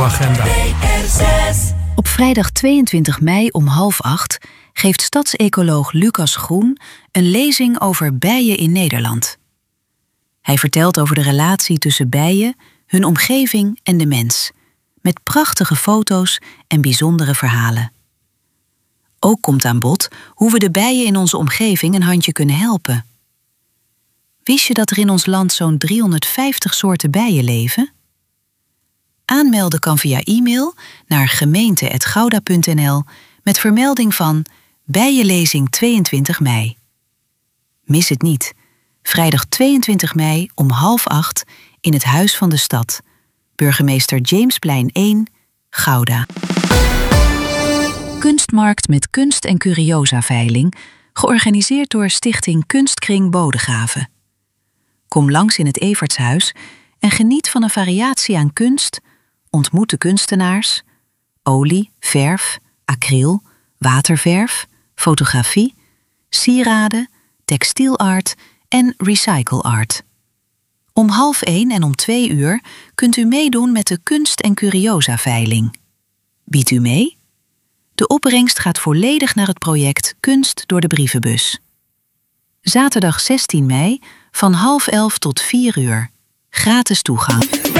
agenda. Op vrijdag 22 mei om 7:30 geeft stadsecoloog Lucas Groen een lezing over bijen in Nederland. Hij vertelt over de relatie tussen bijen, hun omgeving en de mens, met prachtige foto's en bijzondere verhalen. Ook komt aan bod hoe we de bijen in onze omgeving een handje kunnen helpen. Wist je dat er in ons land zo'n 350 soorten bijen leven? Aanmelden kan via e-mail naar gemeente@gouda.nl met vermelding van Bijenlezing 22 mei. Mis het niet. Vrijdag 22 mei om 7:30 in het Huis van de Stad. Burgemeester Jamesplein 1, Gouda. Kunstmarkt met kunst- en curiosa-veiling, georganiseerd door Stichting Kunstkring Bodegraven. Kom langs in het Evertshuis en geniet van een variatie aan kunst, ontmoet de kunstenaars, olie, verf, acryl, waterverf, fotografie, sieraden, textielart en recycle art. Om 12:30 en om 2:00 kunt u meedoen met de kunst- en curiosa-veiling. Biedt u mee? De opbrengst gaat volledig naar het project Kunst door de brievenbus. Zaterdag 16 mei van 10:30 tot 4:00. Gratis toegang.